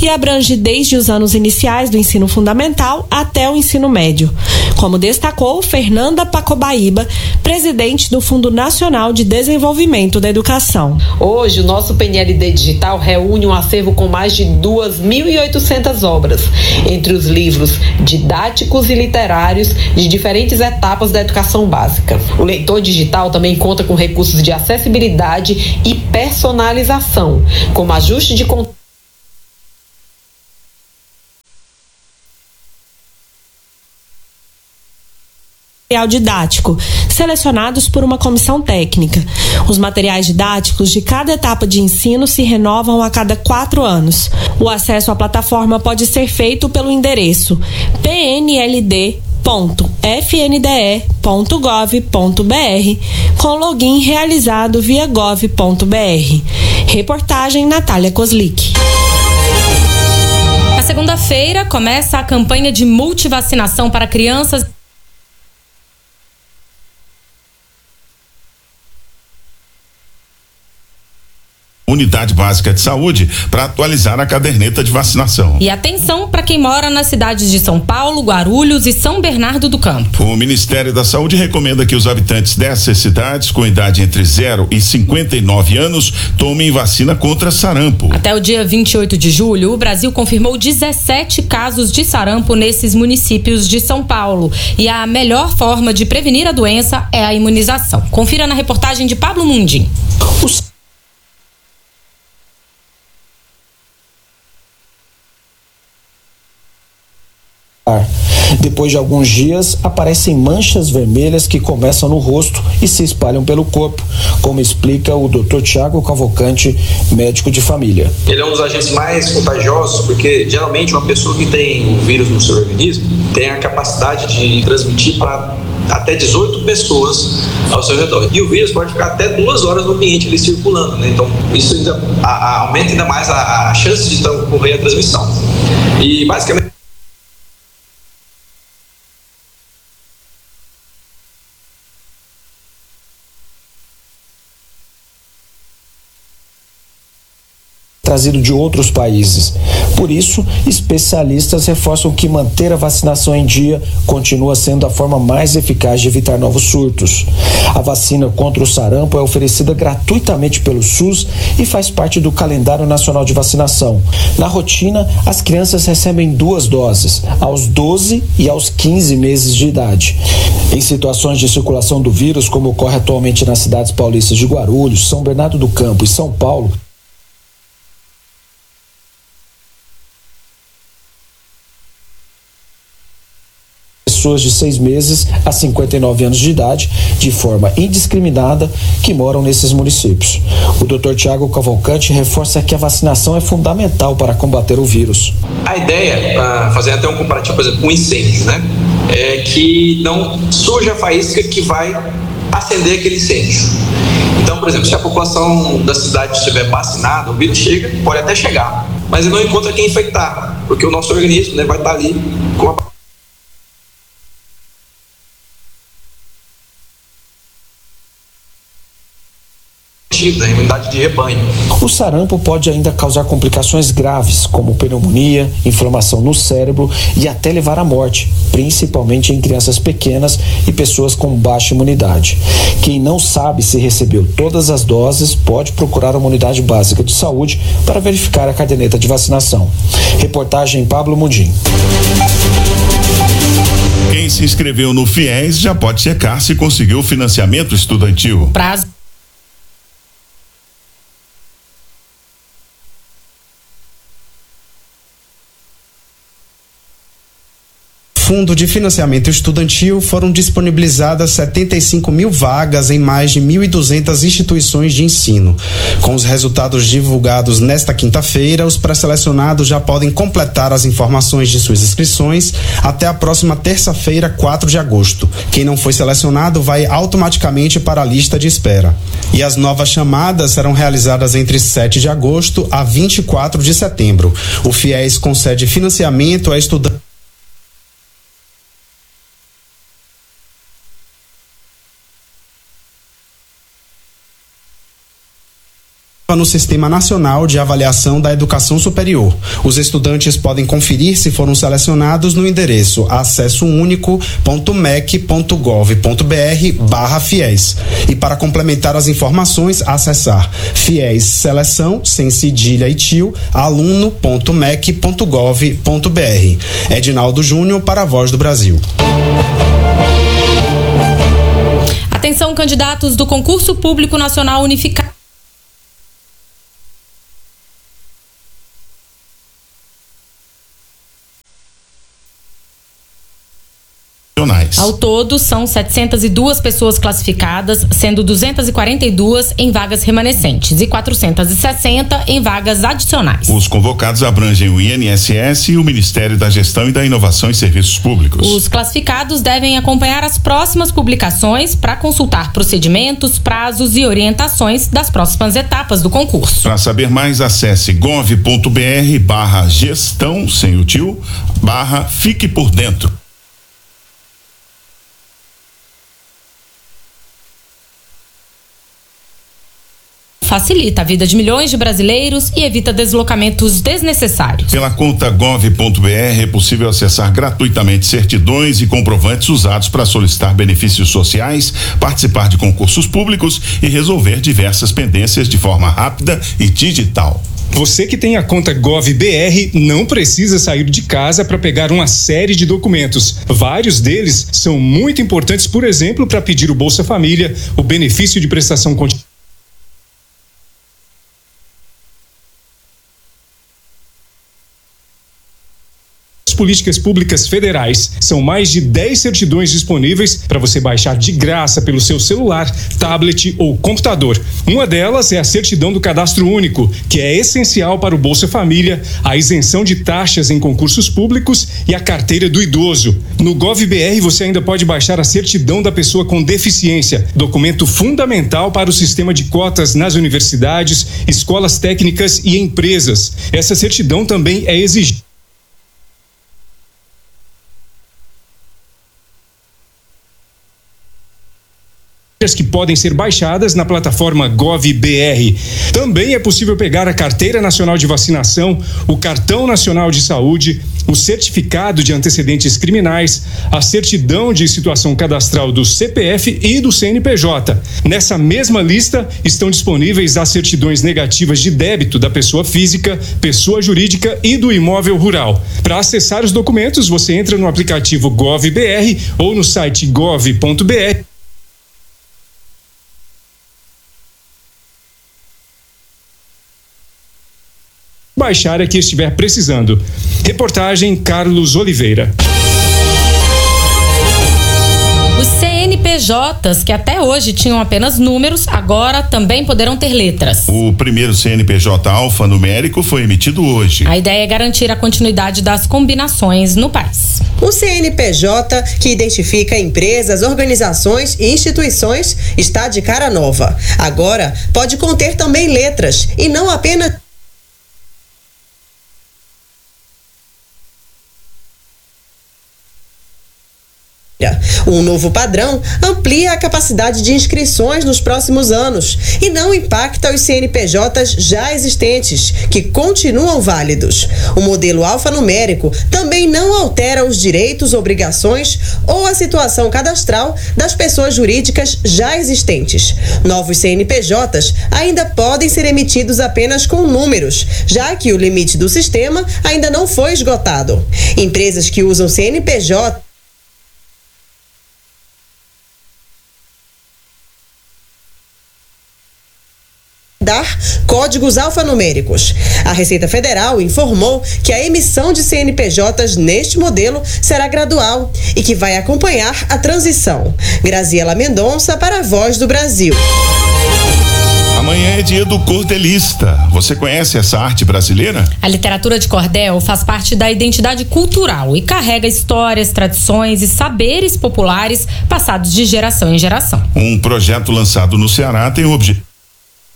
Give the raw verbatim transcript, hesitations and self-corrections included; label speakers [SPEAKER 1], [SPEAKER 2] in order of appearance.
[SPEAKER 1] e abrange desde os anos iniciais do ensino fundamental até o ensino médio, como destacou Fernanda Pacobaíba, presidente do Fundo Nacional de Desenvolvimento da Educação.
[SPEAKER 2] Hoje, o nosso P N L D Digital reúne um acervo com mais de duas mil e oitocentas obras, entre os livros didáticos e literários de diferentes etapas da educação básica. O leitor digital também conta com recursos de acessibilidade e personalização, como ajuste de conteúdo
[SPEAKER 1] didático, selecionados por uma comissão técnica. Os materiais didáticos de cada etapa de ensino se renovam a cada quatro anos. O acesso à plataforma pode ser feito pelo endereço p n l d ponto f n d e ponto gov ponto b r com login realizado via gov ponto b r. Reportagem Natália Kozlik.
[SPEAKER 3] Na segunda-feira começa a campanha de multivacinação para crianças.
[SPEAKER 4] Unidade Básica de Saúde para atualizar a caderneta de vacinação.
[SPEAKER 3] E atenção para quem mora nas cidades de São Paulo, Guarulhos e São Bernardo do Campo.
[SPEAKER 4] O Ministério da Saúde recomenda que os habitantes dessas cidades com idade entre zero e cinquenta e nove anos tomem vacina contra sarampo.
[SPEAKER 3] Até o dia vinte e oito de julho, o Brasil confirmou dezessete casos de sarampo nesses municípios de São Paulo. E a melhor forma de prevenir a doença é a imunização. Confira na reportagem de Pablo Mundim.
[SPEAKER 5] Os Depois de alguns dias, aparecem manchas vermelhas que começam no rosto e se espalham pelo corpo, como explica o doutor Tiago Cavalcante, médico de família.
[SPEAKER 6] Ele é um dos agentes mais contagiosos, porque geralmente uma pessoa que tem o vírus no seu organismo tem a capacidade de transmitir para até dezoito pessoas ao seu redor. E o vírus pode ficar até duas horas no ambiente ali circulando, né? Então isso ainda a, a, aumenta ainda mais a, a chance de ocorrer a transmissão. E basicamente
[SPEAKER 5] trazido de outros países. Por isso, especialistas reforçam que manter a vacinação em dia continua sendo a forma mais eficaz de evitar novos surtos. A vacina contra o sarampo é oferecida gratuitamente pelo SUS e faz parte do calendário nacional de vacinação. Na rotina, as crianças recebem duas doses, aos doze e aos quinze meses de idade. Em situações de circulação do vírus, como ocorre atualmente nas cidades paulistas de Guarulhos, São Bernardo do Campo e São Paulo, pessoas de seis meses a cinquenta e nove anos de idade, de forma indiscriminada, que moram nesses municípios. O doutor Tiago Cavalcante reforça que a vacinação é fundamental para combater o vírus.
[SPEAKER 6] A ideia, para fazer até um comparativo, por exemplo, com incêndio, né, é que não surja a faísca que vai acender aquele incêndio. Então, por exemplo, se a população da cidade estiver vacinada, o vírus chega, pode até chegar, mas ele não encontra quem infectar, porque o nosso organismo, né, vai estar ali com a da imunidade de rebanho.
[SPEAKER 5] O sarampo pode ainda causar complicações graves, como pneumonia, inflamação no cérebro e até levar à morte, principalmente em crianças pequenas e pessoas com baixa imunidade. Quem não sabe se recebeu todas as doses pode procurar uma unidade básica de saúde para verificar a caderneta de vacinação. Reportagem Pablo Mundim.
[SPEAKER 4] Quem se inscreveu no FIES já pode checar se conseguiu financiamento estudantil.
[SPEAKER 3] Prazo
[SPEAKER 7] Fundo de Financiamento Estudantil foram disponibilizadas setenta e cinco mil vagas em mais de mil e duzentas instituições de ensino. Com os resultados divulgados nesta quinta-feira, os pré-selecionados já podem completar as informações de suas inscrições até a próxima terça-feira, quatro de agosto. Quem não foi selecionado vai automaticamente para a lista de espera. E as novas chamadas serão realizadas entre sete de agosto a vinte e quatro de setembro. O FIES concede financiamento a estudantes no Sistema Nacional de Avaliação da Educação Superior. Os estudantes podem conferir se foram selecionados no endereço acesso único ponto m e c ponto gov ponto b r barra fiéis. E para complementar as informações, acessar fiéis seleção, sem cedilha e tio, aluno ponto m e c ponto gov ponto b r. Edinaldo Júnior para a Voz do Brasil.
[SPEAKER 3] Atenção, candidatos do Concurso Público Nacional Unificado. Ao todo, são setecentas e duas pessoas classificadas, sendo duzentas e quarenta e duas em vagas remanescentes e quatrocentas e sessenta em vagas adicionais.
[SPEAKER 4] Os convocados abrangem o I N S S e o Ministério da Gestão e da Inovação em Serviços Públicos.
[SPEAKER 3] Os classificados devem acompanhar as próximas publicações para consultar procedimentos, prazos e orientações das próximas etapas do concurso.
[SPEAKER 4] Para saber mais, acesse gov ponto b r barra gestão, sem o tio, barra fique por dentro.
[SPEAKER 3] Facilita a vida de milhões de brasileiros e evita deslocamentos desnecessários.
[SPEAKER 4] Pela conta gov ponto b r é possível acessar gratuitamente certidões e comprovantes usados para solicitar benefícios sociais, participar de concursos públicos e resolver diversas pendências de forma rápida e digital.
[SPEAKER 8] Você que tem a conta GovBR não precisa sair de casa para pegar uma série de documentos. Vários deles são muito importantes, por exemplo, para pedir o Bolsa Família, o benefício de prestação contínua, políticas públicas federais. São mais de dez certidões disponíveis para você baixar de graça pelo seu celular, tablet ou computador. Uma delas é a certidão do Cadastro Único, que é essencial para o Bolsa Família, a isenção de taxas em concursos públicos e a carteira do idoso. No GovBR você ainda pode baixar a certidão da pessoa com deficiência, documento fundamental para o sistema de cotas nas universidades, escolas técnicas e empresas. Essa certidão também é exigida que podem ser baixadas na plataforma GovBR. Também é possível pegar a Carteira Nacional de Vacinação, o Cartão Nacional de Saúde, o Certificado de Antecedentes Criminais, a Certidão de Situação Cadastral do C P F e do C N P J. Nessa mesma lista estão disponíveis as certidões negativas de débito da pessoa física, pessoa jurídica e do imóvel rural. Para acessar os documentos, você entra no aplicativo GovBR ou no site gov ponto b r. Baixar é que estiver precisando. Reportagem Carlos Oliveira.
[SPEAKER 3] Os C N P Js, que até hoje tinham apenas números, agora também poderão ter letras.
[SPEAKER 4] O primeiro C N P J alfanumérico foi emitido hoje.
[SPEAKER 3] A ideia é garantir a continuidade das combinações no país.
[SPEAKER 9] O C N P J, que identifica empresas, organizações e instituições, está de cara nova. Agora, pode conter também letras e não apenas um novo padrão amplia a capacidade de inscrições nos próximos anos e não impacta os C N P Js já existentes, que continuam válidos. O modelo alfanumérico também não altera os direitos, obrigações ou a situação cadastral das pessoas jurídicas já existentes. Novos C N P Js ainda podem ser emitidos apenas com números, já que o limite do sistema ainda não foi esgotado. Empresas que usam C N P J dar códigos alfanuméricos. A Receita Federal informou que a emissão de C N P Js neste modelo será gradual e que vai acompanhar a transição. Graziela Mendonça para a Voz do Brasil.
[SPEAKER 4] Amanhã é dia do cordelista. Você conhece essa arte brasileira?
[SPEAKER 3] A literatura de cordel faz parte da identidade cultural e carrega histórias, tradições e saberes populares passados de geração em geração.
[SPEAKER 4] Um projeto lançado no Ceará tem o objetivo